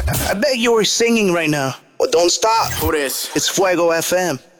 I bet you were singing right now. Well, don't stop. Who this? It's Fuego FM.